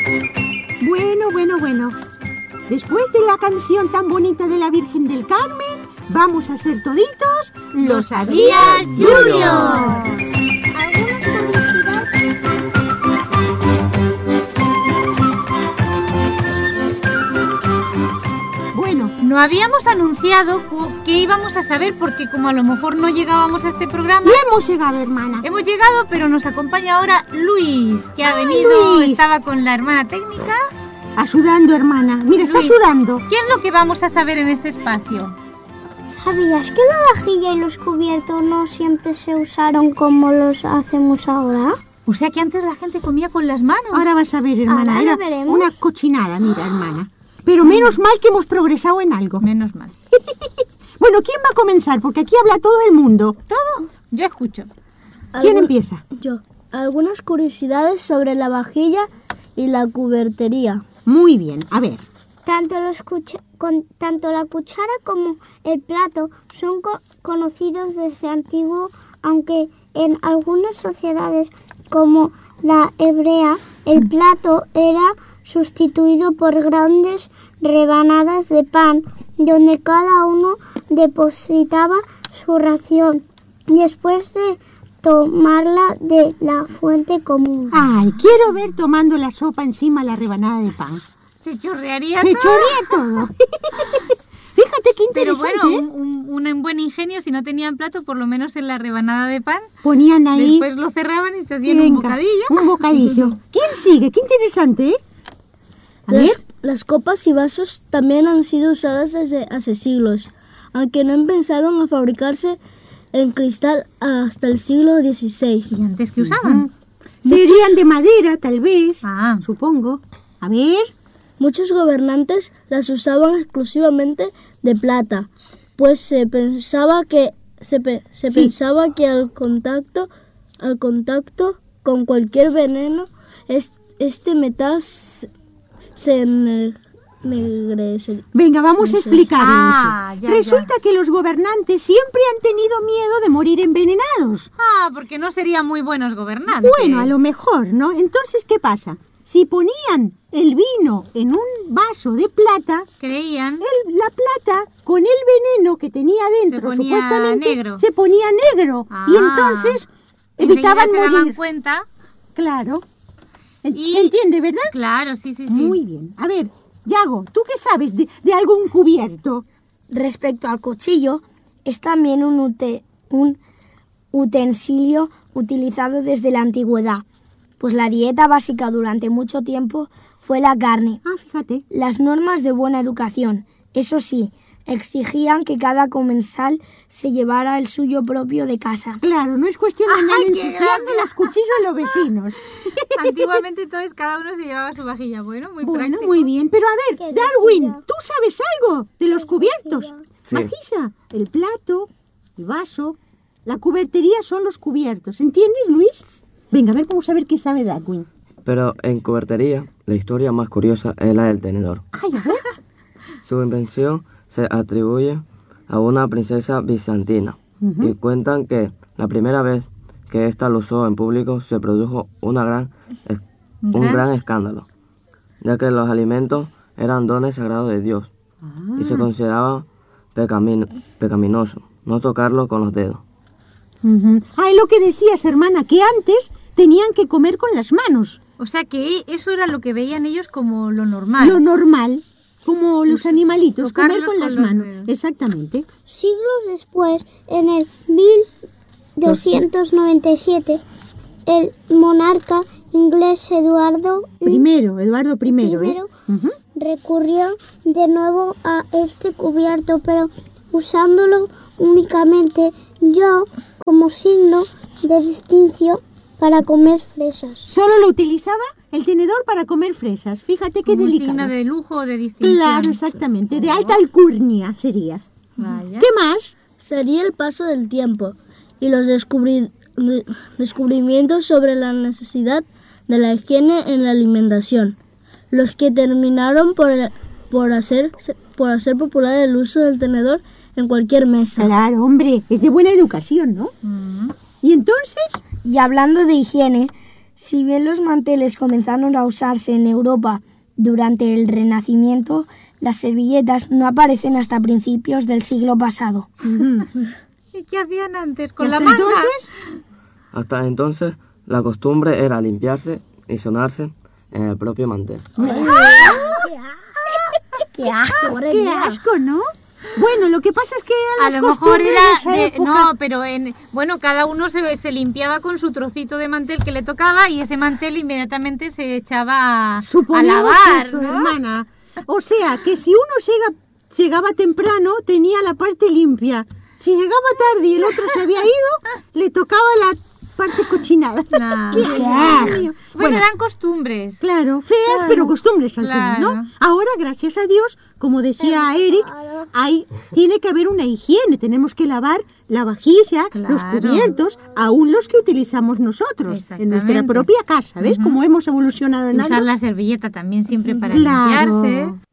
Bueno. Después de la canción tan bonita de la Virgen del Carmen, vamos a ser toditos los Sabías Junior. Bueno, no habíamos anunciado que íbamos a saber, porque como a lo mejor no llegábamos a este programa... Ya hemos llegado, hermana. Hemos llegado, pero nos acompaña ahora Luis, que ha venido, Luis. Estaba con la hermana técnica. Sudando, hermana. Mira, está Luis, sudando. ¿Qué es lo que vamos a saber en este espacio? ¿Sabías que la vajilla y los cubiertos no siempre se usaron como los hacemos ahora? O sea que antes la gente comía con las manos. Ahora vas a ver, hermana. Ahora Era lo veremos. una cochinada, mira, hermana. Pero menos mal que hemos progresado en algo. Menos mal. Bueno, ¿quién va a comenzar? Porque aquí habla todo el mundo. ¿Todo? Yo escucho. ¿Quién empieza? Yo. Algunas curiosidades sobre la vajilla y la cubertería. Muy bien, a ver. Tanto la cuchara como el plato son conocidos desde antiguo, aunque en algunas sociedades como la hebrea, el plato era sustituido por grandes rebanadas de pan, donde cada uno depositaba su ración después de tomarla de la fuente común. Ay, quiero ver tomando la sopa encima la rebanada de pan. Se chorrearía Se todo. chorrea todo. Fíjate qué Pero interesante. bueno, un buen ingenio, si no tenían plato, por lo menos en la rebanada de pan. Ponían ahí. Después lo cerraban y se hacían un Venga, bocadillo. Un bocadillo. ¿Quién sigue? Qué interesante, ¿eh? A ver. Las copas y vasos también han sido usadas desde hace siglos, aunque no empezaron a fabricarse en cristal hasta el siglo XVI. ¿Y antes qué usaban? Serían de madera, tal vez. Ah. Supongo. A ver. Muchos gobernantes las usaban exclusivamente de plata, pues se pensaba que al contacto con cualquier veneno este metal se ennegrecería. Venga, vamos a explicar eso. Ya, Resulta que los gobernantes siempre han tenido miedo de morir envenenados. Porque no serían muy buenos gobernantes. Bueno, a lo mejor, ¿no? Entonces, ¿qué pasa? Si ponían el vino en un vaso de plata, Creían. la plata con el veneno que tenía dentro, Se ponía supuestamente, negro. se ponía negro. Y entonces evitaban Enseguida se daban morir. cuenta. Claro. Y- ¿Se entiende, verdad? Claro, sí. Muy bien. A ver, Yago, ¿tú qué sabes de algún cubierto? Respecto al cuchillo, es también un utensilio utilizado desde la antigüedad, pues la dieta básica durante mucho tiempo fue la carne. Fíjate. Las normas de buena educación, eso sí, exigían que cada comensal se llevara el suyo propio de casa. Claro, no es cuestión de andar ¡Ay, qué ensuciando gracia! los cuchillos a los vecinos. Antiguamente entonces cada uno se llevaba su vajilla. Bueno, muy Bueno, práctico. muy bien. Pero a ver, Darwin, ¿tú sabes algo de los cubiertos? Sí. Vajilla, el plato, el vaso, la cubertería son los cubiertos. ¿Entiendes, Luis? Venga, a ver, vamos a ver qué sabe Darwin. Pero en cubertería, la historia más curiosa es la del tenedor. Ay, a ver. Su invención se atribuye a una princesa bizantina y cuentan que la primera vez que ésta lo usó en público se produjo un gran escándalo, ya que los alimentos eran dones sagrados de Dios y se consideraba pecaminoso no tocarlo con los dedos. Es lo que decías, hermana, que antes tenían que comer con las manos. O sea que eso era lo que veían ellos como lo normal. Lo normal, como los animalitos, comer tocarlos con las con los manos. dedos. Exactamente. Siglos después, en el 1297, el monarca inglés Eduardo Eduardo I. recurrió de nuevo a este cubierto, pero usándolo únicamente como signo de distinción para comer fresas. Solo lo utilizaba el tenedor para comer fresas. Fíjate qué Como un delicado. signo de lujo o de distinción. Claro, exactamente. De alta alcurnia sería. Vaya. ¿Qué más? Sería el paso del tiempo y los descubrimientos sobre la necesidad de la higiene en la alimentación, los que terminaron por hacer popular el uso del tenedor en cualquier mesa. Claro, hombre, es de buena educación, ¿no? Y entonces, Y hablando de higiene, Si bien los manteles comenzaron a usarse en Europa durante el Renacimiento, las servilletas no aparecen hasta principios del siglo pasado. ¿Y qué hacían antes con ¿Y la hasta manga? entonces? Hasta entonces, la costumbre era limpiarse y sonarse en el propio mantel. ¡Qué asco! ¡Qué asco!, ¿no? Bueno, lo que pasa es que eran A las lo mejor costumbres era de esa época. no, pero bueno, cada uno se limpiaba con su trocito de mantel que le tocaba y ese mantel inmediatamente se echaba a Suponemos lavar, eso, ¿no? hermana. O sea, que si uno llegaba temprano, tenía la parte limpia. Si llegaba tarde y el otro se había ido, le tocaba la parte cochinada. Claro. ¡Qué asco, Dios mío! Bueno, eran costumbres. Claro, feas, pero costumbres al fin, ¿no? Claro. Ahora, gracias a Dios, como decía Eric, tiene que haber una higiene. Tenemos que lavar la vajilla, los Claro. cubiertos, aún los que utilizamos nosotros en nuestra Exactamente. propia casa. ¿Ves cómo hemos evolucionado en Y usar algo? la servilleta también siempre para Claro. limpiarse.